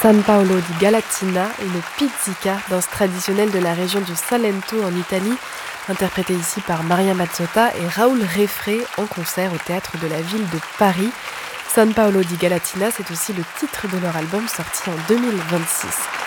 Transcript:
San Paolo di Galatina, une pizzica, danse traditionnelle de la région du Salento en Italie, interprétée ici par Maria Mazzotta et Raoul Refré en concert au théâtre de la ville de Paris. San Paolo di Galatina, c'est aussi le titre de leur album sorti en 2026.